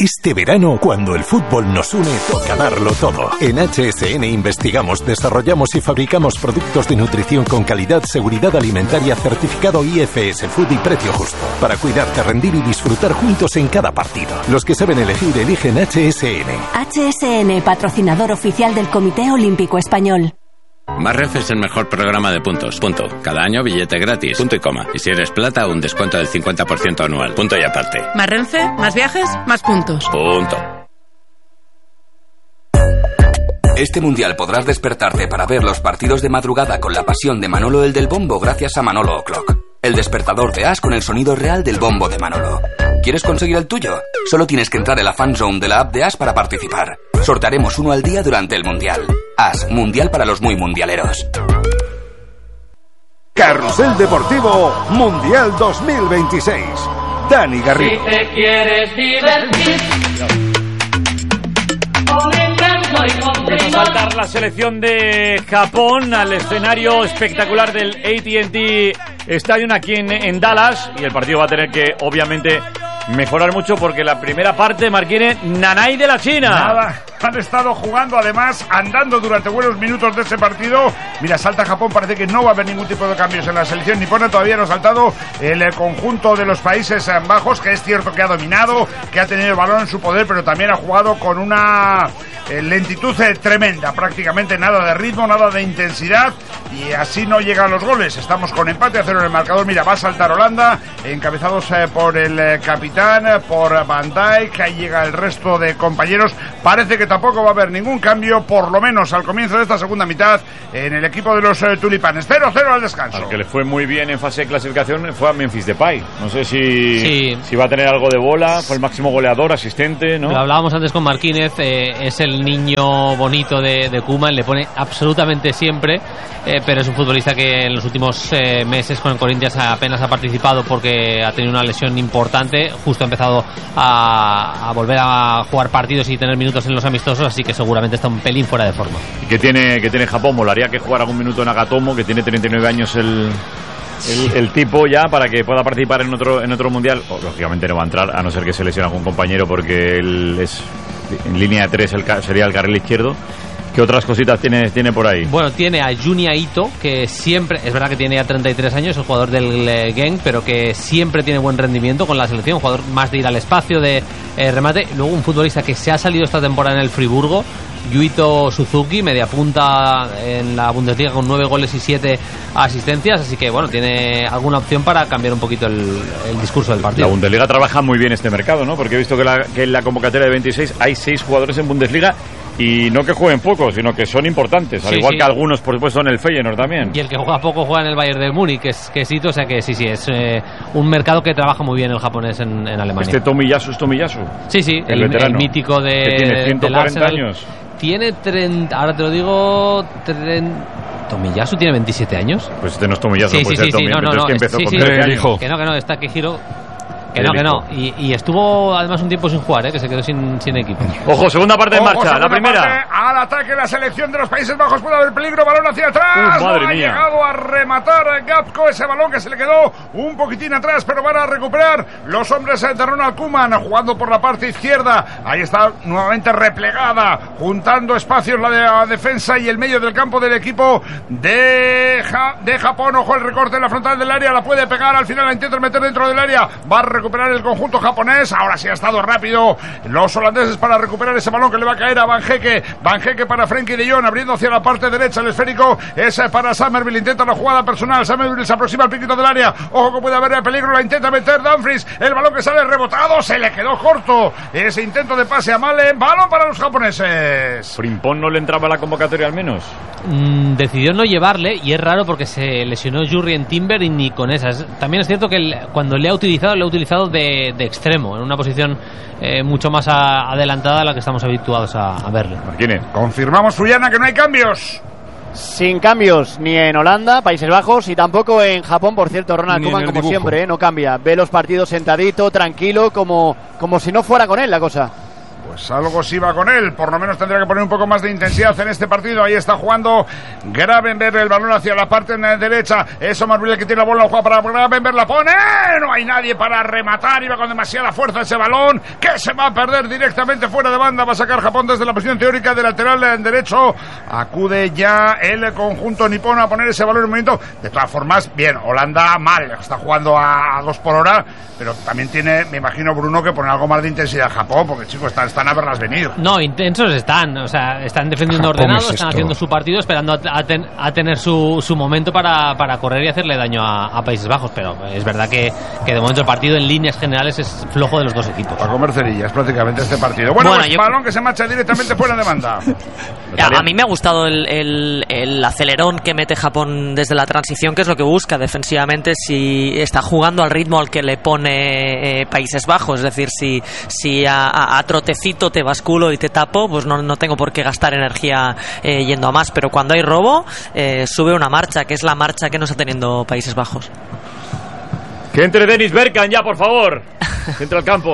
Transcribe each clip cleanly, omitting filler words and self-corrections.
Este verano, cuando el fútbol nos une, toca darlo todo. En HSN investigamos, desarrollamos y fabricamos productos de nutrición con calidad, seguridad alimentaria, certificado IFS Food y precio justo. Para cuidarte, rendir y disfrutar juntos en cada partido. Los que saben elegir, eligen HSN. HSN, patrocinador oficial del Comité Olímpico Español. Más Renfe es el mejor programa de puntos. Punto. Cada año billete gratis. Punto y coma. Y si eres plata, un descuento del 50% anual. Punto y aparte. Más Renfe, más viajes, más puntos. Punto. Este mundial podrás despertarte para ver los partidos de madrugada con la pasión de Manolo el del Bombo gracias a Manolo O'Clock. El despertador de As con el sonido real del bombo de Manolo. ¿Quieres conseguir el tuyo? Solo tienes que entrar en la fan zone de la app de As para participar. Sortearemos uno al día durante el mundial. As, mundial para los muy mundialeros. Carrusel Deportivo Mundial 2026. Dani Garrido. Si te quieres divertir. Vamos a saltar la selección de Japón al escenario espectacular del AT&T Stadium aquí en Dallas, y el partido va a tener que obviamente mejorar mucho porque la primera parte, Marquine, nanay de la China. Nada, han estado jugando, además andando durante buenos minutos de ese partido. Mira, salta Japón, parece que no va a haber ningún tipo de cambios en la selección nipona. Todavía no ha saltado el conjunto de los Países Bajos, que es cierto que ha dominado, que ha tenido el balón en su poder, pero también ha jugado con una lentitud tremenda, prácticamente nada de ritmo, nada de intensidad, y así no llegan los goles. Estamos con empate a 0 en el marcador. Mira, va a saltar Holanda, encabezados por el capitán, por Van Dijk. Ahí llega el resto de compañeros. Parece que tampoco va a haber ningún cambio, por lo menos al comienzo de esta segunda mitad, en el equipo de los tulipanes. 0-0 al descanso. Al que le fue muy bien en fase de clasificación fue a Memphis Depay. No sé si va a tener algo de bola. Fue el máximo goleador, asistente, ¿no? Lo hablábamos antes con Marquínez. Es el niño bonito de Koeman, le pone absolutamente siempre, pero es un futbolista que en los últimos meses con el Corinthians apenas ha participado porque ha tenido una lesión importante. Justo ha empezado a volver a jugar partidos y tener minutos en los amistosos, así que seguramente está un pelín fuera de forma. ¿Y qué tiene Japón? Molaría que jugara algún minuto Nagatomo, que tiene 39 años el tipo ya, para que pueda participar en otro mundial. Lógicamente no va a entrar, a no ser que se lesione algún compañero, porque él es en línea de 3, sería el carril izquierdo. ¿Qué otras cositas tiene por ahí? Bueno, tiene a Junya Ito, que siempre, es verdad que tiene ya 33 años, el jugador del Genk, pero que siempre tiene buen rendimiento con la selección, un jugador más de ir al espacio, de remate. Luego un futbolista que se ha salido esta temporada en el Friburgo, Yuito Suzuki, media punta en la Bundesliga con 9 goles y 7 asistencias, así que bueno, tiene alguna opción para cambiar un poquito el discurso del partido. La Bundesliga trabaja muy bien este mercado, ¿no? Porque he visto que en la convocatoria de 26 hay 6 jugadores en Bundesliga, y no que jueguen poco, sino que son importantes, al igual que algunos, por supuesto, en el Feyenoord también. Y el que juega poco juega en el Bayern de Múnich, que es Ito, o sea que sí, es un mercado que trabaja muy bien el japonés en Alemania. ¿Este Tomiyasu es Tomiyasu? Sí, el mítico de... ¿Que tiene 140 años? Tiene 30, ahora te lo digo, ¿Tomiyasu tiene 27 años? Pues este no es Tomiyasu, no puede ser Tomiyasu, no, que empezó con 13 años. Que no, está Kihiro. Que no. Y estuvo además un tiempo sin jugar, que se quedó sin equipo. Ojo, segunda parte en marcha, la primera. Al ataque la selección de los Países Bajos, puede haber peligro, balón hacia atrás. Madre mía. Ha llegado a rematar Gapco ese balón que se le quedó un poquitín atrás, pero van a recuperar los hombres de Ronald Koeman, jugando por la parte izquierda. Ahí está nuevamente replegada, juntando espacios la defensa y el medio del campo del equipo de Japón. Ojo, el recorte en la frontal del área, la puede pegar, al final la intenta meter dentro del área. Va a recuperar el conjunto japonés. Ahora sí ha estado rápido los holandeses para recuperar ese balón que le va a caer a Van Hecke. Van Hecke para Frenkie de Jong, abriendo hacia la parte derecha. El esférico es para Summerville. Intenta la jugada personal. Summerville se aproxima al piquito del área. Ojo que puede haber peligro. La intenta meter Dumfries. El balón que sale rebotado. Se le quedó corto ese intento de pase a Malen. Balón para los japoneses. ¿Frimpong no le entraba a la convocatoria al menos? Decidió no llevarle, y es raro porque se lesionó Jurrien Timber y ni con esas. También es cierto que cuando le ha utilizado de extremo, en una posición mucho más adelantada a la que estamos habituados a verle. Martínez, confirmamos, Suyana, que no hay cambios. Sin cambios ni en Holanda, Países Bajos, y tampoco en Japón, por cierto. Ronald Koeman, como siempre, no cambia. Ve los partidos sentadito, tranquilo, como si no fuera con él la cosa. Pues algo sí va con él, por lo menos tendría que poner un poco más de intensidad en este partido. Ahí está jugando Gravenberch, el balón hacia la parte derecha. Es Omar Brule que tiene la bola, juega para Gravenberch, la pone. No hay nadie para rematar, iba con demasiada fuerza ese balón, que se va a perder directamente fuera de banda. Va a sacar Japón desde la posición teórica de lateral derecho. Acude ya el conjunto nipono a poner ese balón en un momento. De todas formas, bien, Holanda mal, está jugando a 2 por hora, pero también tiene, me imagino, Bruno, que poner algo más de intensidad a Japón, porque chicos, están a verlas venir. No, intensos están, o sea, están defendiendo Japón ordenados, están haciendo su partido, esperando a tener su momento para correr y hacerle daño a Países Bajos, pero es verdad que de momento el partido en líneas generales es flojo de los dos equipos. Para comer cerillas prácticamente este partido. Bueno, pues balón que se marcha directamente fuera de banda. A mí me ha gustado el acelerón que mete Japón desde la transición, que es lo que busca defensivamente, si está jugando al ritmo al que le pone Países Bajos, es decir, si a trotecito te basculo y te tapo, pues no tengo por qué gastar energía yendo a más, pero cuando hay robo sube una marcha, que es la marcha que no está teniendo Países Bajos. Que entre Dennis Bergkamp ya, por favor, que entre al campo.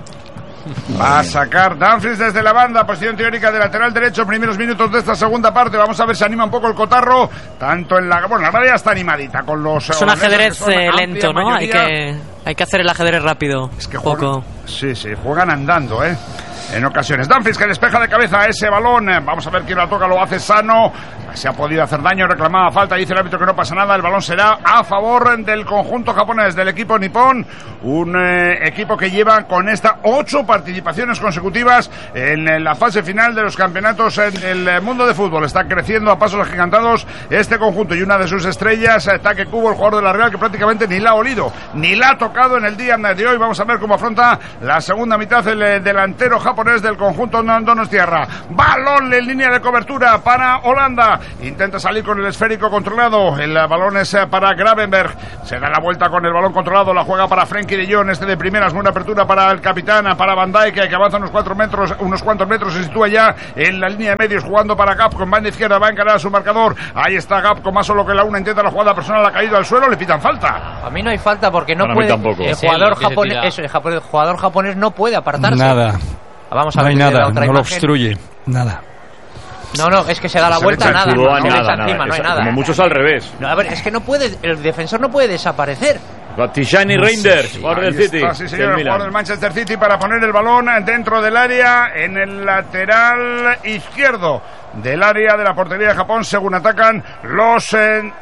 Va a sacar Dumfries desde la banda, posición teórica de lateral derecho, primeros minutos de esta segunda parte. Vamos a ver si anima un poco el cotarro, tanto en la... Bueno, la verdad ya está animadita con los... Es un ajedrez lento, ¿no? Hay que hacer el ajedrez rápido. Es que juegan, sí, juegan andando, en ocasiones. Dumfries que despeja de cabeza ese balón. Vamos a ver quién la toca, lo hace Sano. Se ha podido hacer daño, reclamaba falta, dice el árbitro que no pasa nada. El balón será a favor del conjunto japonés, del equipo nipón. Un equipo que lleva con esta 8 participaciones consecutivas en la fase final de los campeonatos en el mundo de fútbol. Está creciendo a pasos agigantados este conjunto, y una de sus estrellas, Takekubo, el jugador de la Real, que prácticamente ni la ha olido, ni la ha tocado en el día de hoy. Vamos a ver cómo afronta la segunda mitad el delantero japonés del conjunto Donostiarra. Balón en línea de cobertura para Holanda. Intenta salir con el esférico controlado. El balón es para Gravenberch. Se da la vuelta con el balón controlado. La juega para Frenkie de Jong. Este de primeras. Buena apertura para el capitán, para Van Dijk, que avanza unos cuantos metros. Se sitúa ya en la línea de medios, jugando para Gap con banda izquierda. Va a encarar a su marcador. Ahí está Gap con más solo que la una. Intenta la jugada personal. Ha caído al suelo. Le pitan falta. A mí no hay falta porque no puede. El jugador japonés no puede apartarse. Nada. Vamos a no ver hay nada, no imagen. lo obstruye, nada. No, es que se da la vuelta, nada. No hay nada. Como muchos al revés. No, a ver, es que no puede, el defensor no puede desaparecer. Tijani Reinders, jugador del City. Sí, señor, el jugador del Manchester City, para poner el balón dentro del área, en el lateral izquierdo del área de la portería de Japón, según atacan los...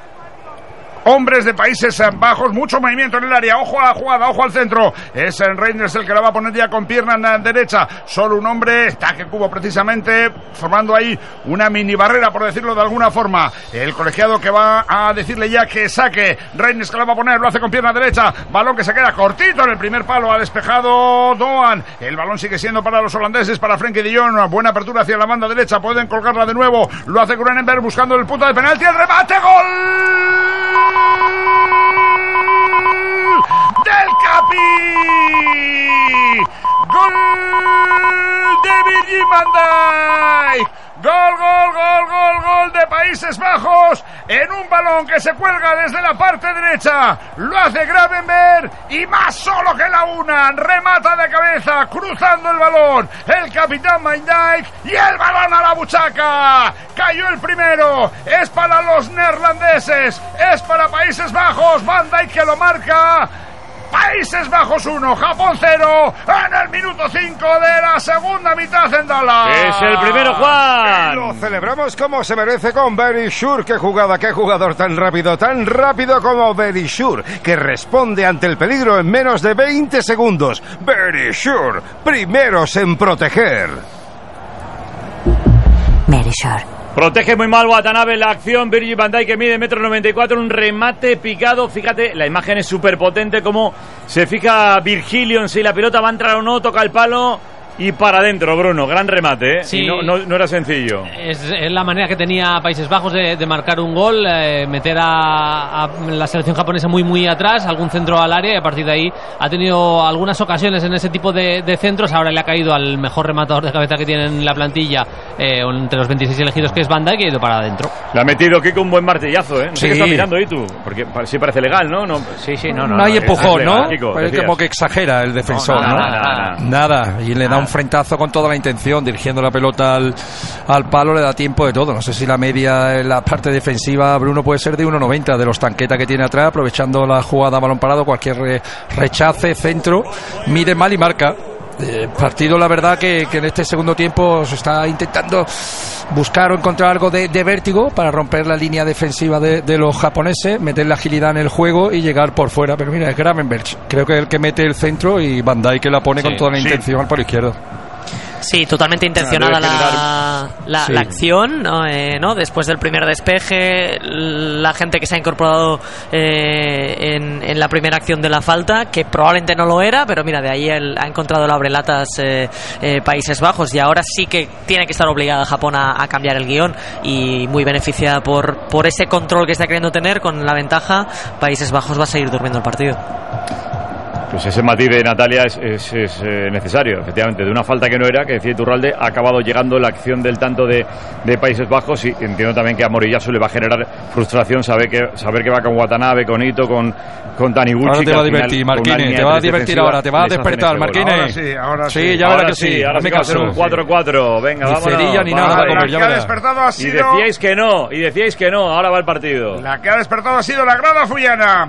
hombres de Países Bajos. Mucho movimiento en el área, ojo a la jugada, ojo al centro. Es el Reinders el que la va a poner ya con pierna derecha. Solo un hombre, Takekubo precisamente, formando ahí una mini barrera, por decirlo de alguna forma. El colegiado que va a decirle ya que saque. Reinders que la va a poner, lo hace con pierna derecha. Balón que se queda cortito en el primer palo, ha despejado Doan. El balón sigue siendo para los holandeses, para Frenkie de Jong. Buena apertura hacia la banda derecha, pueden colgarla de nuevo. Lo hace Gravenberch buscando el punto de penalti. El remate, gol del Capi, gol de Virgil van Dijk, gol de Países Bajos en un balón que se cuelga desde la parte derecha. Lo hace Gravenberch y más solo que la una, remata de cabeza cruzando el balón el capitán Van Dijk y el balón a la buchaca. Cayó el primero, es para los neerlandeses, es para Países Bajos. Van Dijk que lo marca. Países Bajos 1, Japón 0, en el minuto 5 de la segunda mitad en Dallas. Es el primero, Juan. Y lo celebramos como se merece con Verisure. Qué jugada, qué jugador tan rápido como Verisure, que responde ante el peligro en menos de 20 segundos. Verisure, primeros en proteger. Verisure. Protege muy mal Watanabe la acción. Virgil van Dijk, que mide 1,94 m, un remate picado. Fíjate, la imagen es súper potente, como se fija Virgilio en si la pelota va a entrar o no, toca el palo y para adentro, Bruno. Gran remate, ¿eh? Sí, y no era sencillo. Es la manera que tenía Países Bajos de marcar un gol, meter a la selección japonesa muy atrás, algún centro al área, y a partir de ahí ha tenido algunas ocasiones en ese tipo de centros. Ahora le ha caído al mejor rematador de cabeza que tiene en la plantilla, entre los 26 elegidos, que es Van Dijk, y ha ido para adentro. Le ha metido Kiko un buen martillazo, ¿eh? No sé Sí. qué está mirando ahí tú, porque sí parece legal, ¿no? No hay empujón, ¿no? Kiko, Parece como que exagera el defensor, nada. Nada, y le da un frentazo con toda la intención, dirigiendo la pelota al palo, le da tiempo de todo. No sé si la media en la parte defensiva Bruno puede ser de 1,90, de los tanquetas que tiene atrás, aprovechando la jugada a balón parado, cualquier rechace, centro, mide mal y marca. Partido, la verdad, que en este segundo tiempo se está intentando buscar o encontrar algo de vértigo para romper la línea defensiva de los japoneses, meter la agilidad en el juego y llegar por fuera. Pero mira, es Gravenberch, creo que es el que mete el centro, y Van Dijk que la pone con toda la intención al palo izquierdo. Sí, totalmente intencionada la acción, ¿no? Después del primer despeje, la gente que se ha incorporado en la primera acción de la falta, que probablemente no lo era, pero mira, de ahí ha encontrado la abrelatas Países Bajos, y ahora sí que tiene que estar obligada Japón a cambiar el guión, y muy beneficiada por ese control que está queriendo tener con la ventaja. Países Bajos va a seguir durmiendo el partido. Pues ese matiz de Natalia es necesario, efectivamente, de una falta que no era, que decía Iturralde, ha acabado llegando la acción del tanto de Países Bajos, y entiendo también que a Moriyasu le va a generar frustración saber que va con Watanabe, con Ito, con Taniguchi. Ahora te va a divertir, Marquines, te va a divertir ahora, te va a despertar, Marquines. Ahora sí, ya verás que sí. Ahora sí va a ser un 4-4, venga, ni vámonos. Cerilla ni nada, la que ha despertado ha sido... Y decíais que no, ahora va el partido. La que ha despertado ha sido la grada fuyana.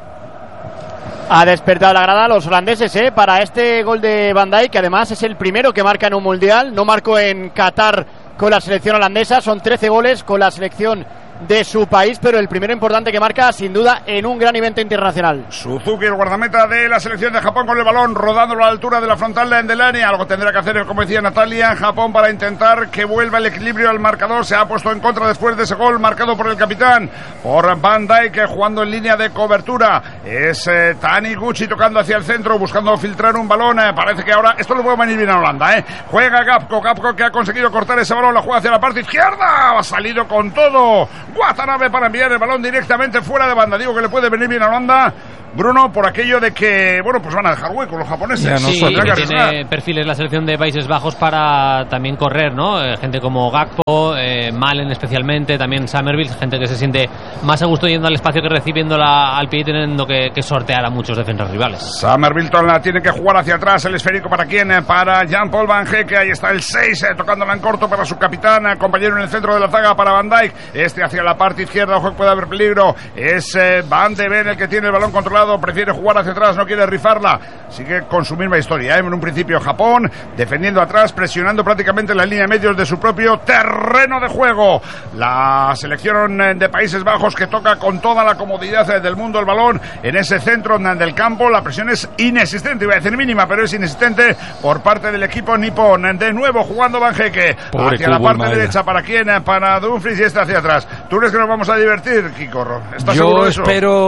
Ha despertado la grada los holandeses para este gol de Van Dijk, que además es el primero que marca en un mundial. No marcó en Qatar con la selección holandesa, son 13 goles con la selección de su país, pero el primero importante que marca sin duda en un gran evento internacional. Suzuki, el guardameta de la selección de Japón, con el balón rodándolo a la altura de la frontal del área. Algo tendrá que hacer, como decía Natalia, Japón para intentar que vuelva el equilibrio al marcador. Se ha puesto en contra después de ese gol marcado por el capitán, por Van Dijk, jugando en línea de cobertura. Es Taniguchi tocando hacia el centro, buscando filtrar un balón. Parece que ahora esto lo puede venir bien a Holanda. Juega Gapco que ha conseguido cortar ese balón, la juega hacia la parte izquierda. Ha salido con todo Watanabe para enviar el balón directamente fuera de banda. Digo que le puede venir bien a Holanda, Bruno, por aquello de que, bueno, pues van a dejar hueco los japoneses. Sí, que tiene perfiles la selección de Países Bajos para también correr, ¿no? Gente como Gakpo, Malen especialmente, también Summerville, gente que se siente más a gusto yendo al espacio que recibiéndola al pie y teniendo que sortear a muchos defensas rivales. Summerville la tiene que jugar hacia atrás, el esférico para quién, para Jean-Paul Van Hecke, ahí está el 6, tocándola en corto para su capitán, compañero en el centro de la zaga para Van Dijk, hacia la parte izquierda, ojo que puede haber peligro, es Van de Ven el que tiene el balón controlado, prefiere jugar hacia atrás, no quiere rifarla, sigue con su misma historia, en un principio Japón, defendiendo atrás, presionando prácticamente la línea de medios de su propio terreno de juego, la selección de Países Bajos que toca con toda la comodidad del mundo el balón en ese centro del campo, la presión es inexistente, iba a decir mínima, pero es inexistente por parte del equipo nipón, de nuevo jugando Van Hecke, hacia la parte derecha, ¿para quién? Para Dumfries y hacia atrás. ¿Tú crees que nos vamos a divertir, Kiko? ¿Estás seguro de eso?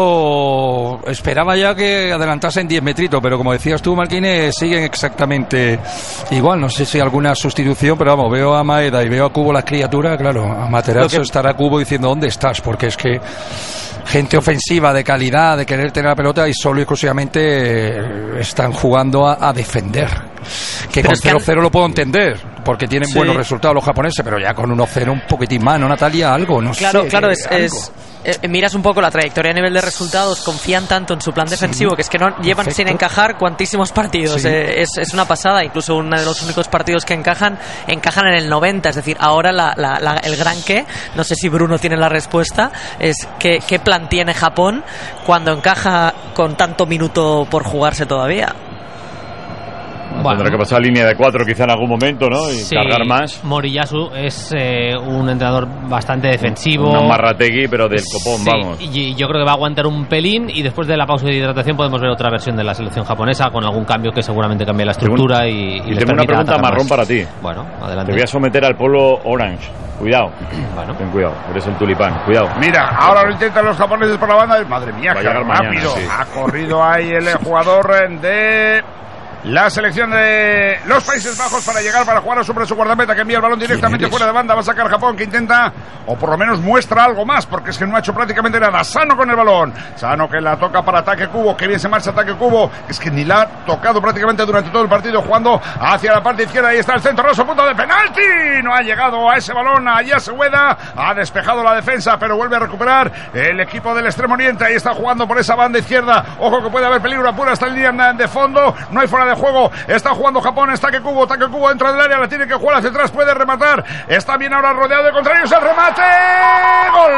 Esperaba ya que adelantasen 10 metritos, pero como decías tú, Marquines, siguen exactamente igual. No sé si alguna sustitución, pero vamos, veo a Maeda y veo a Kubo las criaturas, claro, a Materazzo estará Kubo diciendo ¿dónde estás? Porque es que gente ofensiva de calidad, de querer tener la pelota y solo y exclusivamente están jugando a defender. Que con 0-0 lo puedo entender, porque tienen buenos resultados los japoneses, pero ya con 1-0 un poquitín más, ¿no, Natalia? Algo, no sé. Claro, miras un poco la trayectoria a nivel de resultados, confían tanto en su plan defensivo que es que no llevan sin encajar cuantísimos partidos. Es una pasada, incluso uno de los únicos partidos que encajan en el 90, es decir, ahora el gran qué, no sé si Bruno tiene la respuesta, es qué plan tiene Japón cuando encaja con tanto minuto por jugarse todavía. Tendrá que pasar línea de 4 quizá en algún momento, ¿no? Y cargar más. Moriyasu es un entrenador bastante defensivo. Un Marrategui, pero del copón, vamos. Y yo creo que va a aguantar un pelín y después de la pausa de hidratación podemos ver otra versión de la selección japonesa con algún cambio que seguramente cambie la estructura y tengo una pregunta marrón para ti. Bueno, adelante. Te voy a someter al polo orange. Cuidado. Bueno. Ten cuidado, eres el tulipán. Cuidado. Mira, ahora lo intentan los japoneses por la banda. Madre mía, qué rápido. Mañana, sí. Ha corrido ahí el jugador de la selección de los Países Bajos para llegar, para jugar sobre su guardameta, que envía el balón directamente fuera de banda. Va a sacar Japón, que intenta, o por lo menos muestra algo más, porque es que no ha hecho prácticamente nada. Sano con el balón, Sano que la toca para ataque Kubo, que bien se marcha ataque Kubo, es que ni la ha tocado prácticamente durante todo el partido, jugando hacia la parte izquierda. Ahí está el centro, Rosso, punto de penalti, no ha llegado a ese balón, allá se Ueda, ha despejado la defensa, pero vuelve a recuperar el equipo del extremo oriente. Ahí está jugando por esa banda izquierda, ojo que puede haber peligro, apura hasta el línea de fondo, no hay fuera de de juego. Está jugando Japón, está que cubo dentro del área, la tiene que jugar hacia atrás, puede rematar. Está bien ahora rodeado de contrarios, el remate. ¡Gol!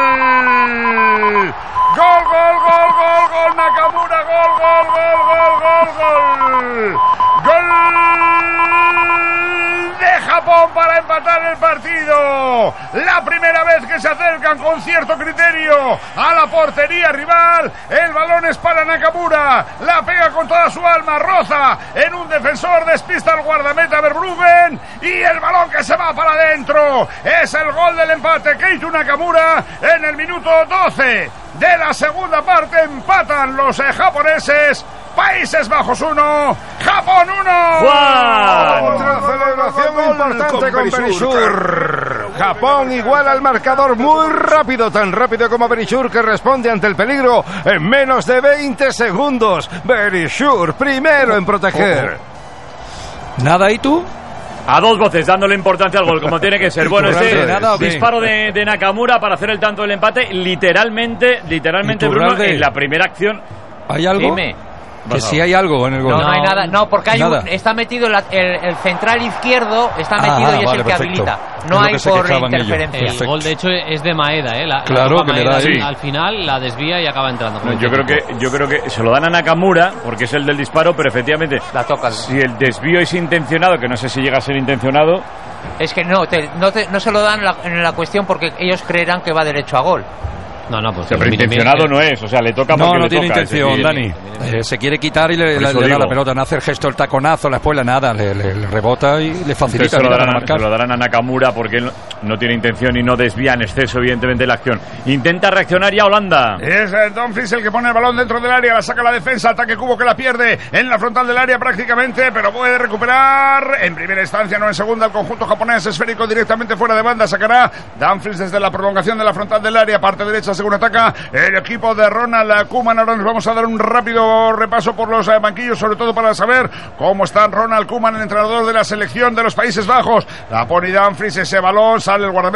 ¡Gol! Nakamura, ¡gol! De Japón para empatar el partido. La primera vez que se acercan con cierto criterio a la portería rival. El balón es para Nakamura. La pega con toda su alma. Roza en un defensor. Despista al guardameta Verbruggen. Y el balón que se va para adentro. Es el gol del empate. Keito Nakamura en el minuto 12 de la segunda parte. Empatan los japoneses. Países Bajos 1, Japón 1. Otra celebración importante con Berisur. Japón iguala el marcador muy rápido, tan rápido como Berisur, que responde ante el peligro en menos de 20 segundos. Berisur, primero en proteger. ¿Nada y tú? A dos voces, dándole importancia al gol, como tiene que ser. Bueno, disparo de Nakamura para hacer el tanto del empate. Literalmente, Bruno, en la primera acción. ¿Hay algo? Dime. Que sí hay algo en el gol. No hay nada, no, porque está metido el central izquierdo, está metido y es el que habilita. No hay por interferencia. El gol, de hecho, es de Maeda, claro, que Maeda, le da al final la desvía y acaba entrando. Yo creo que se lo dan a Nakamura, porque es el del disparo, pero efectivamente, la toca. Si el desvío es intencionado, que no sé si llega a ser intencionado. Es que no se lo dan en la cuestión porque ellos creerán que va derecho a gol. Pues pero intencionado no es, o sea, le toca porque no le tiene toca, intención, Dani. Se quiere quitar y le da la pelota, no hace el gesto, el taconazo, la espuela, nada, le rebota y le facilita. Se lo darán a Nakamura porque él no tiene intención y no desvía en exceso, evidentemente, la acción. Intenta reaccionar ya Holanda. Es Dumfries el que pone el balón dentro del área, la saca la defensa, ataque cubo que la pierde en la frontal del área prácticamente, pero puede recuperar en primera instancia, no en segunda, el conjunto japonés, esférico directamente fuera de banda, sacará Dumfries desde la prolongación de la frontal del área, parte derecha según ataca el equipo de Ronald Koeman. Ahora nos vamos a dar un rápido repaso por los banquillos, sobre todo para saber cómo está Ronald Koeman, el entrenador de la selección de los Países Bajos. La pone Dumfries, ese balón, sale el guardameta